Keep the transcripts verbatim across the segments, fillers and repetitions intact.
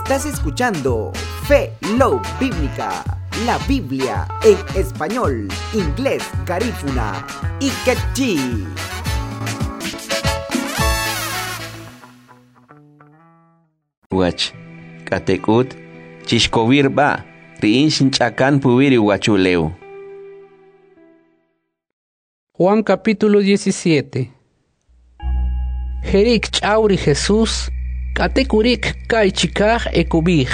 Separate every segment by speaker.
Speaker 1: Estás escuchando Fe Love Bíblica, la Biblia en español, inglés, garífuna y quechí.
Speaker 2: Wach, katekut, chishkovir ba, riin shinchakan pubiri wachuleu.
Speaker 3: Juan capítulo diecisiete. Jerik chauri Jesús, katekurik kaichikaj ekubij.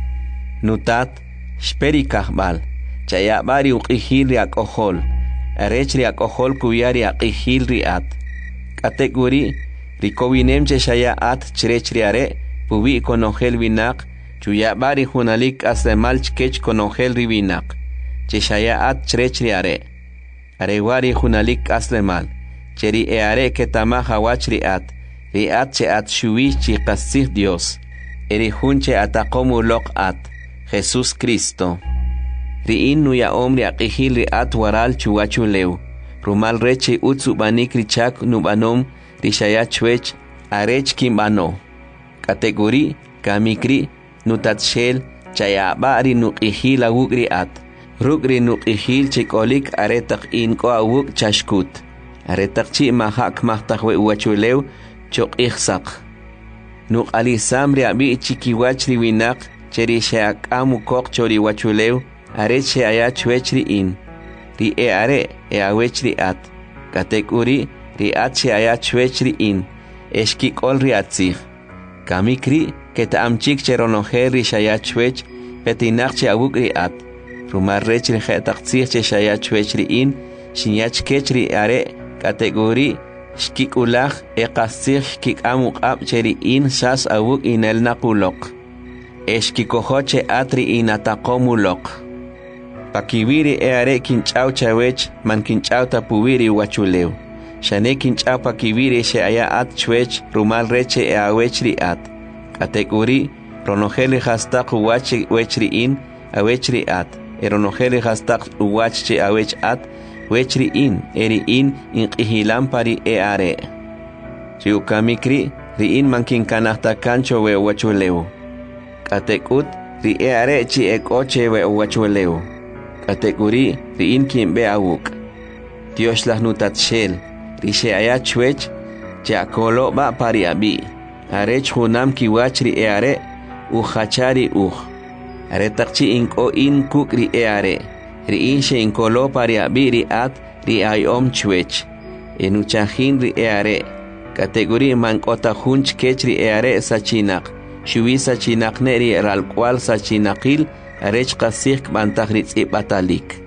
Speaker 2: Nutat, shperikaj bal, chayabari uqihil riak ojol, arech riak ojol kuyari aqihil riat. Katekuri, rikowinem cheshaya at chrech riare, pubi konojel vinak, chuyabari hunalik asemal chkech konojel rivinak, cheshaya at chrech riare. Arewari hunalik aslemal, cheri eare ketama hawach riat, riat che at shuwi chi qasih Dios, eri hunche atakomu lok at, Jesús Cristo. Riin nuya omri aqihil riat waral chuwachu leu, rumal reche utsu banik richak nubanom, rishaya chwech, arech kimbano. Kategori, kamikri, nutatshel, chayabari nuqihil awuk riat. Rugri nuqihil chikolik aretak inko awuk chashkut. Aretak chi mahak mahtahwe uachuleu chok ihsak. Nuk alisam riabi chikiwach riwinak cheri sheak amu kok chori wachuleu are che aya chwechri in. Ri e are e awechri at. Katekuri ri at che aya chwechri in. Eshkik ol riatzich. Kamikri keta amchik cheronoher ri shaya chwech petinak che awuk riat. Rumar rechri khetaxir che shaya chwechri in shinyach kechri are kategori shkik ulach e qasir shkik amuk ab cheri in shas awuk inel nakulok eshkikohoche atri inatakomulok pakibiri e are kinchau chawech man kinchau tapuwiri wachuleu shane kinchau pakibiri she aya at chwech rumal reche e awechri at kategori ronojeli hastaq wachi wechri in awechri at eronojeli hastaq uwachche awech at wechri in eri in inqihilan pari e are riukamikri ri in mankin kanahta kancho we wachuleu katekut ri e are chi ekoche we wachuleu katekuri ri in kimbe awuk Dios las nutatshel ri she aya chwech chakolo ba pari abi arech hunam kiwachri e are u khachari u are takchi inko in kukri e are ri in she inkolo pari abi ri at ri ay om chwech enuchahin ri e are kategori mankota hunch kechri e are sachinak shuwi sachinak neri ral kwal sachinakil arech qasik bantahrit ibatalik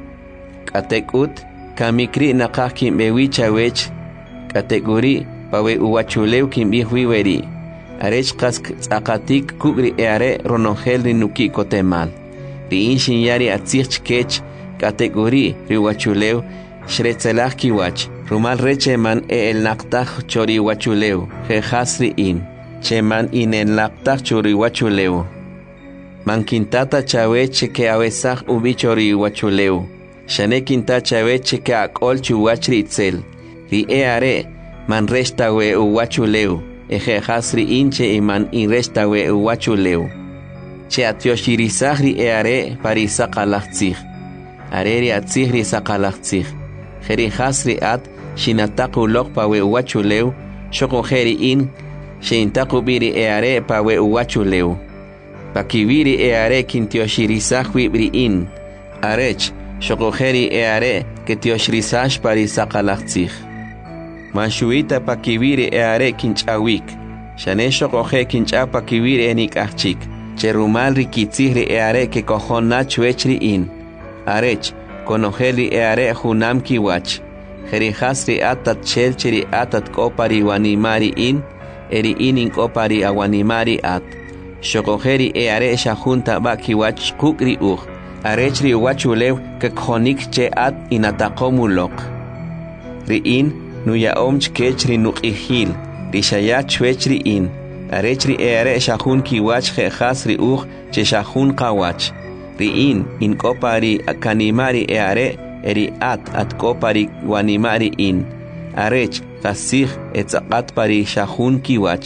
Speaker 2: katekut kamikri nakah kimbewi chawech kategori pawe uwachuleu kimbi huiweri arech qask tsaqatik kugri e are ronojel ri nuki kotemal ri in shinyari atzich kech kategori ri wachuleu shretzelach kiwach rumal reche man e el naqtaj chori wachuleu jejas ri in cheman in el naqtaj chori wachuleu man kintata chaweche ke awesaj ubi chori wachuleu shane kinta chaweche ke akol chuwachri itzel ri e are man resta we uwachuleu e jejas ri inche iman in resta we uwachuleu che atioshiritzahri e are pari saqalachtzich areri atzihri saqalachtzich jeri hasri at shinataku lok pawe uwachuleu shoko jeri in shintaku biri e are pawe uwachuleu pakibiri e are kintioshiritzahwi bri in arech shoko jeri e are ketioshiritzah pari saqalachtzich manshuita pakibiri e are kinchawik shane shoko je kincha pakibiri enik achik cherumal rikitzihri e are ke kohona chwechri in arech konojeli e are hunam kiwach jerihasri atat chelcheri atat kopari wanimari in eri inin kopari awanimari at shokojeri e are shahunta ba kiwach kukri uj arechri wachulew ke khonik che at inatakomulok ri in nuya omch kechri nuqihil rishaya chwechri in arechri e are shahun kiwach jehasri uj che shahun qawach ri in in kopari kanimari e are eri at at kopari wanimari in arech qasih etzaqat pari shahun kiwach